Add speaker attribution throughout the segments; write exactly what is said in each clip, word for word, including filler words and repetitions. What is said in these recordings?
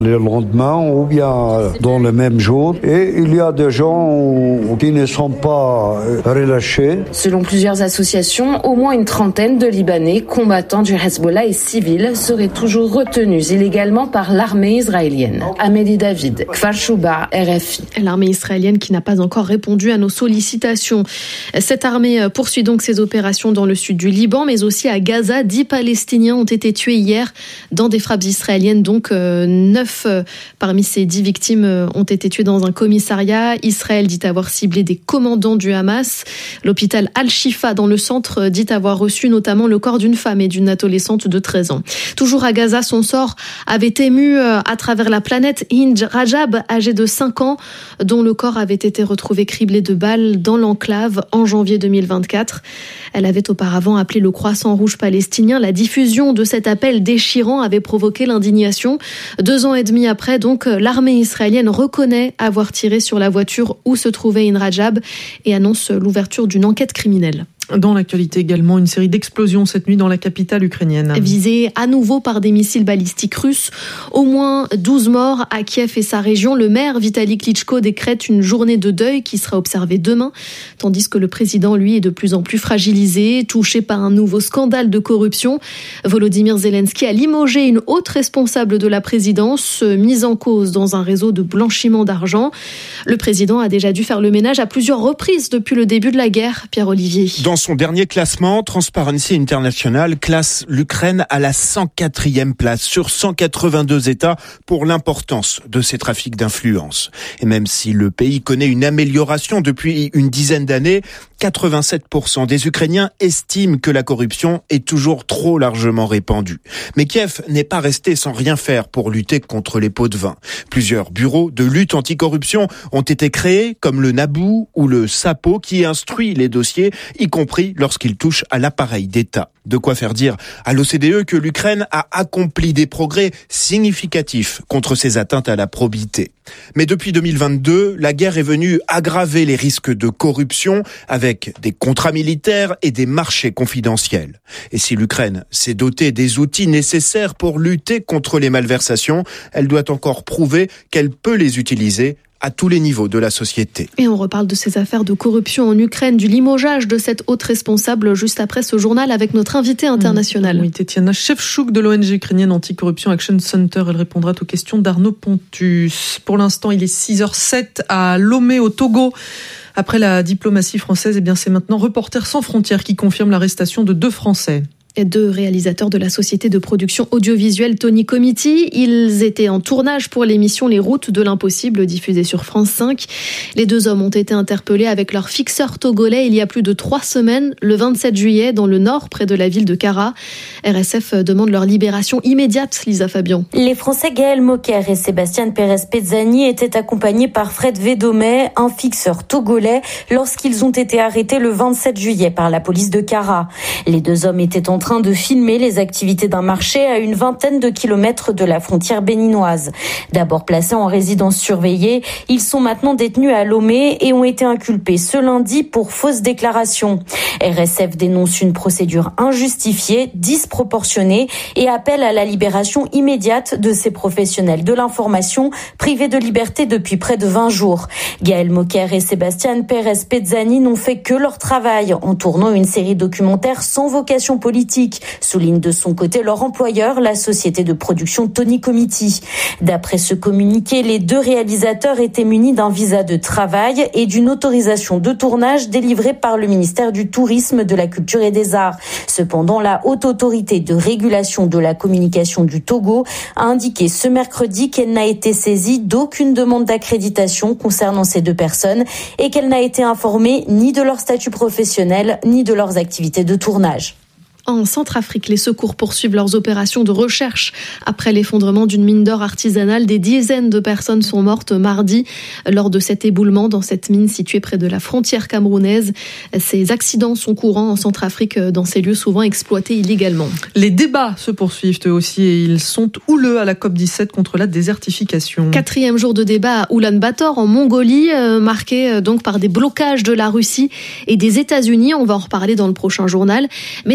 Speaker 1: Le lendemain ou bien dans le même jour. Et il y a des gens qui ne sont pas relâchés.
Speaker 2: Selon plusieurs associations, au moins une trentaine de Libanais, combattants du Hezbollah et civils, seraient toujours retenus illégalement par l'armée israélienne. Amélie David, Kfar Shouba, R F I.
Speaker 3: L'armée israélienne qui n'a pas encore répondu à nos sollicitations. Cette armée poursuit donc ses opérations dans le sud du Liban, mais aussi à Gaza. Dix Palestiniens ont été tués hier dans des frappes israéliennes, donc euh, neuf parmi ces dix victimes ont été tuées dans un commissariat. Israël dit avoir ciblé des commandants du Hamas. L'hôpital Al-Shifa dans le centre dit avoir reçu notamment le corps d'une femme et d'une adolescente de treize ans. Toujours à Gaza, son sort avait ému à travers la planète. Hind Rajab, âgée de cinq ans, dont le corps avait été retrouvé criblé de balles dans l'enclave en janvier deux mille vingt-quatre. Elle avait auparavant appelé le Croissant Rouge palestinien. La diffusion de cet appel déchirant avait provoqué l'indignation. Deux ans et demi après, donc, l'armée israélienne reconnaît avoir tiré sur la voiture où se trouvait Hind Rajab et annonce l'ouverture d'une enquête criminelle.
Speaker 4: Dans l'actualité également, une série d'explosions cette nuit dans la capitale ukrainienne.
Speaker 3: Visée à nouveau par des missiles balistiques russes. Au moins douze morts à Kiev et sa région. Le maire Vitali Klitschko décrète une journée de deuil qui sera observée demain, tandis que le président, lui, est de plus en plus fragilisé, touché par un nouveau scandale de corruption. Volodymyr Zelensky a limogé une haute responsable de la présidence, mise en cause dans un réseau de blanchiment d'argent. Le président a déjà dû faire le ménage à plusieurs reprises depuis le début de la guerre. Pierre-Olivier.
Speaker 5: Dans son dernier classement, Transparency International classe l'Ukraine à la cent quatrième place sur cent quatre-vingt-deux États pour l'importance de ces trafics d'influence. Et même si le pays connaît une amélioration depuis une dizaine d'années, quatre-vingt-sept pour cent des Ukrainiens estiment que la corruption est toujours trop largement répandue. Mais Kiev n'est pas resté sans rien faire pour lutter contre les pots de vin. Plusieurs bureaux de lutte anticorruption ont été créés, comme le Naboo ou le SAPO, qui instruit les dossiers, y compris lorsqu'il touche à l'appareil d'État. De quoi faire dire à l'O C D E que l'Ukraine a accompli des progrès significatifs contre ces atteintes à la probité. Mais depuis deux mille vingt-deux, la guerre est venue aggraver les risques de corruption avec des contrats militaires et des marchés confidentiels. Et si l'Ukraine s'est dotée des outils nécessaires pour lutter contre les malversations, elle doit encore prouver qu'elle peut les utiliser à tous les niveaux de la société.
Speaker 3: Et on reparle de ces affaires de corruption en Ukraine, du limogeage de cette haute responsable juste après ce journal avec notre invitée internationale.
Speaker 4: Oui, Tetiana Shevchuk de l'O N G ukrainienne Anticorruption Action Center. Elle répondra aux questions d'Arnaud Pontus. Pour l'instant, il est six heures zéro sept à Lomé au Togo. Après la diplomatie française, eh bien c'est maintenant Reporters sans frontières qui confirme l'arrestation de deux Français.
Speaker 3: Deux réalisateurs de la société de production audiovisuelle Tony Comiti. Ils étaient en tournage pour l'émission Les Routes de l'Impossible diffusée sur France cinq. Les deux hommes ont été interpellés avec leur fixeur togolais il y a plus de trois semaines, le vingt-sept juillet, dans le nord, près de la ville de Kara. R S F demande leur libération immédiate, Lisa Fabian.
Speaker 6: Les Français Gaël Moker et Sébastien Pérez-Pezzani étaient accompagnés par Fred Védomé, un fixeur togolais, lorsqu'ils ont été arrêtés le vingt-sept juillet par la police de Kara. Les deux hommes étaient en train de filmer les activités d'un marché à une vingtaine de kilomètres de la frontière béninoise. D'abord placés en résidence surveillée, ils sont maintenant détenus à Lomé et ont été inculpés ce lundi pour fausse déclaration. R S F dénonce une procédure injustifiée, disproportionnée et appelle à la libération immédiate de ces professionnels de l'information privés de liberté depuis près de vingt jours. Gaël Moker et Sébastien Pérez-Pezzani n'ont fait que leur travail en tournant une série documentaire sans vocation politique, souligne de son côté leur employeur, la société de production Tony Comiti. D'après ce communiqué, les deux réalisateurs étaient munis d'un visa de travail et d'une autorisation de tournage délivrée par le ministère du Tourisme, de la Culture et des Arts. Cependant, la Haute Autorité de régulation de la communication du Togo a indiqué ce mercredi qu'elle n'a été saisie d'aucune demande d'accréditation concernant ces deux personnes et qu'elle n'a été informée ni de leur statut professionnel ni de leurs activités de tournage.
Speaker 3: En Centrafrique, les secours poursuivent leurs opérations de recherche. Après l'effondrement d'une mine d'or artisanale, des dizaines de personnes sont mortes mardi lors de cet éboulement dans cette mine située près de la frontière camerounaise. Ces accidents sont courants en Centrafrique dans ces lieux souvent exploités illégalement.
Speaker 4: Les débats se poursuivent eux aussi et ils sont houleux à la COP dix-sept contre la désertification.
Speaker 3: Quatrième jour de débat à Oulan-Bator en Mongolie, marqué donc par des blocages de la Russie et des États-Unis. On va en reparler dans le prochain journal. Mais il y a quand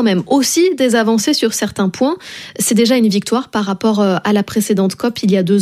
Speaker 3: quand même aussi des avancées sur certains points. C'est déjà une victoire par rapport à la précédente COP il y a deux